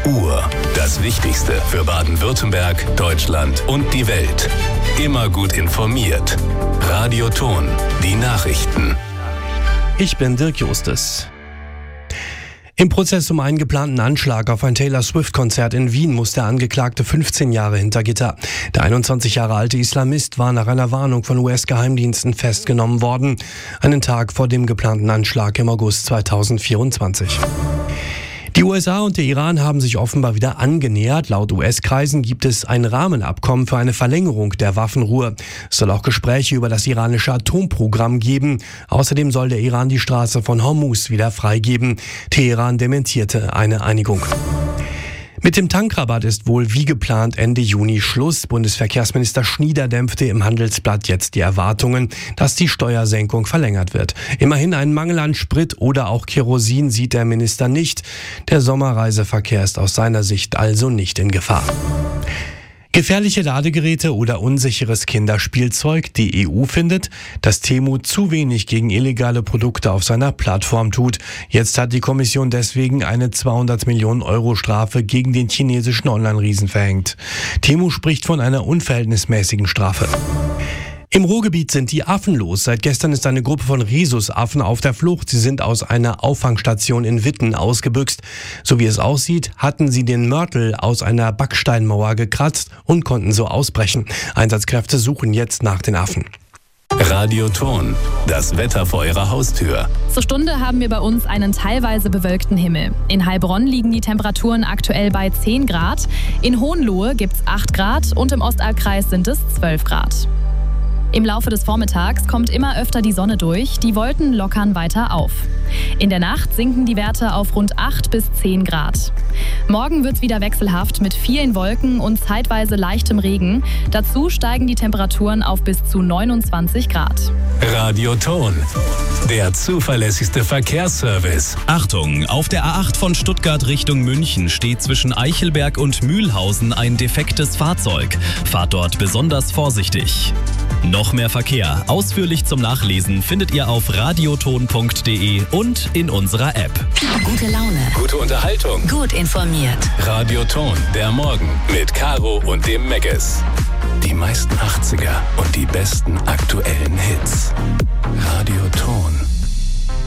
Uhr. Das Wichtigste für Baden-Württemberg, Deutschland und die Welt. Immer gut informiert. Radio Ton, die Nachrichten. Ich bin Dirk Justus. Im Prozess um einen geplanten Anschlag auf ein Taylor Swift-Konzert in Wien muss der Angeklagte 15 Jahre hinter Gitter. Der 21 Jahre alte Islamist war nach einer Warnung von US-Geheimdiensten festgenommen worden, einen Tag vor dem geplanten Anschlag im August 2024. Die USA und der Iran haben sich offenbar wieder angenähert. Laut US-Kreisen gibt es ein Rahmenabkommen für eine Verlängerung der Waffenruhe. Es soll auch Gespräche über das iranische Atomprogramm geben. Außerdem soll der Iran die Straße von Hormuz wieder freigeben. Teheran dementierte eine Einigung. Mit dem Tankrabatt ist wohl wie geplant Ende Juni Schluss. Bundesverkehrsminister Schnieder dämpfte im Handelsblatt jetzt die Erwartungen, dass die Steuersenkung verlängert wird. Immerhin einen Mangel an Sprit oder auch Kerosin sieht der Minister nicht. Der Sommerreiseverkehr ist aus seiner Sicht also nicht in Gefahr. Gefährliche Ladegeräte oder unsicheres Kinderspielzeug. Die EU findet, dass Temu zu wenig gegen illegale Produkte auf seiner Plattform tut. Jetzt hat die Kommission deswegen eine 200 Millionen Euro Strafe gegen den chinesischen Online-Riesen verhängt. Temu spricht von einer unverhältnismäßigen Strafe. Im Ruhrgebiet sind die Affen los. Seit gestern ist eine Gruppe von Rhesusaffen auf der Flucht. Sie sind aus einer Auffangstation in Witten ausgebüxt. So wie es aussieht, hatten sie den Mörtel aus einer Backsteinmauer gekratzt und konnten so ausbrechen. Einsatzkräfte suchen jetzt nach den Affen. Radio Ton, das Wetter vor Ihrer Haustür. Zur Stunde haben wir bei uns einen teilweise bewölkten Himmel. In Heilbronn liegen die Temperaturen aktuell bei 10 Grad. In Hohenlohe gibt's 8 Grad und im Ostalbkreis sind es 12 Grad. Im Laufe des Vormittags kommt immer öfter die Sonne durch, die Wolken lockern weiter auf. In der Nacht sinken die Werte auf rund 8 bis 10 Grad. Morgen wird's wieder wechselhaft mit vielen Wolken und zeitweise leichtem Regen. Dazu steigen die Temperaturen auf bis zu 29 Grad. Radio Ton, der zuverlässigste Verkehrsservice. Achtung, auf der A8 von Stuttgart Richtung München steht zwischen Eichelberg und Mühlhausen ein defektes Fahrzeug. Fahrt dort besonders vorsichtig. Noch mehr Verkehr, ausführlich zum Nachlesen, findet ihr auf radioton.de und in unserer App. Gute Laune. Gute Unterhaltung. Gut informiert. Radio Ton, der Morgen mit Caro und dem Megges. Die meisten 80er und die besten aktuellen Hits. Radio Ton.